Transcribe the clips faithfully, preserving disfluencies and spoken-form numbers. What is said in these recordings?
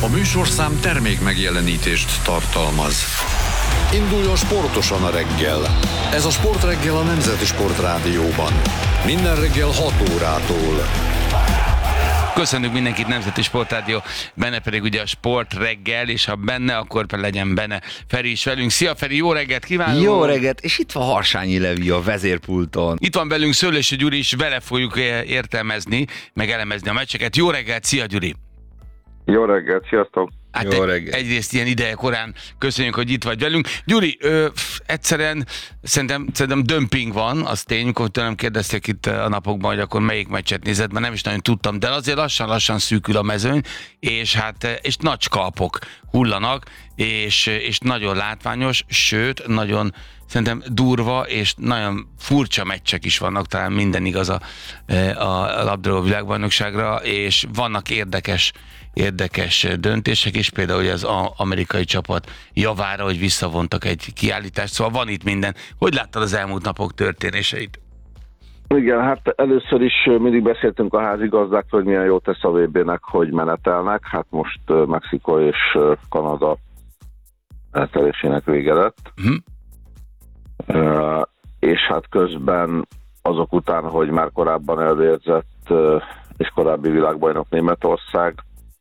A műsorszám termék megjelenítést tartalmaz. Induljon sportosan a reggel. Ez a Sportreggel a Nemzeti Sportrádióban. Minden reggel hat órától. Köszönjük mindenkit, Nemzeti Sportrádió, benne pedig ugye a Sportreggel, és ha benne, akkor legyen benne Feri is velünk. Szia Feri, jó reggelt kívánunk! Jó reggelt, és itt van Harsányi Levi a vezérpulton. Itt van velünk Szőlősi Gyuri is, vele fogjuk értelmezni, meg elemezni a meccseket. Jó reggelt, szia Gyuri! Jó reggelt, sziasztok! Hát Jó egy, reggelt. egyrészt ilyen ideje korán köszönjük, hogy itt vagy velünk. Gyuri, ö, f, egyszerűen szerintem, szerintem dömping van, az tény, amikor tőlem kérdeztek itt a napokban, hogy akkor melyik meccset nézed, mert nem is nagyon tudtam, de azért lassan-lassan szűkül a mezőny, és hát és nagy skalpok hullanak, és, és nagyon látványos, sőt, nagyon szerintem durva, és nagyon furcsa meccsek is vannak, talán minden igaz a, a labdarúgó világbajnokságra, és vannak érdekes érdekes döntések is, például hogy az amerikai csapat javára, hogy visszavontak egy kiállítást, szóval van itt minden. Hogy láttad az elmúlt napok történéseit? Igen, hát először is mindig beszéltünk a házigazdák, hogy milyen jó tesz a vé bé-nek, hogy menetelnek. Hát most uh, Mexikó és uh, Kanada menetelésének vége lett. Uh-huh. Uh, és hát közben azok után, hogy már korábban elvérzett uh, és korábbi világbajnok Németország,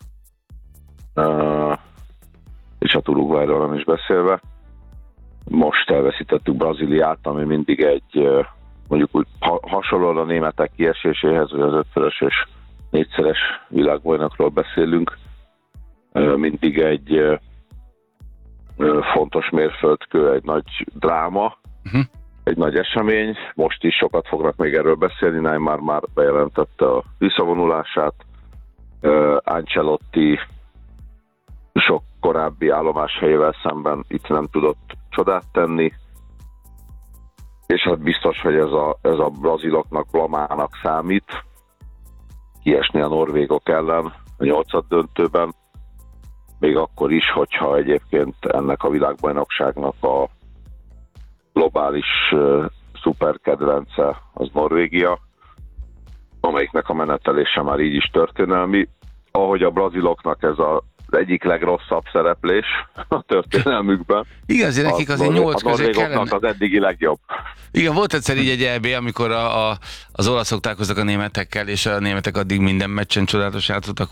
Uh, és a Uruguayról nem is beszélve. Most elveszítettük Brazíliát, ami mindig egy, uh, mondjuk úgy ha, hasonlóan a németek kieséséhez, hogy az ötszörös és négyszeres világbajnokról beszélünk. Uh, mindig egy uh, uh, fontos mérföldkő, egy nagy dráma, uh-huh. egy nagy esemény. Most is sokat fognak még erről beszélni, Neymar már bejelentette a visszavonulását. Uh, Ancelotti sok korábbi állomáshelyével szemben itt nem tudott csodát tenni, és hát biztos, hogy ez a, ez a braziloknak blamának számít, kiesni a norvégok ellen a nyolcad döntőben, még akkor is, hogyha egyébként ennek a világbajnokságnak a globális uh, szuperkedvence az Norvégia, amelyiknek a menetelése már így is történelmi. Ahogy a braziloknak ez a az egyik legrosszabb szereplés a történelmükben. Igen, azért nekik azért nyolc közé kellene. Az eddigi legjobb. Igen, volt egyszer így egy é bé, amikor a, a, az olaszok találkoztak a németekkel, és a németek addig minden meccsen csodálatos játszottak,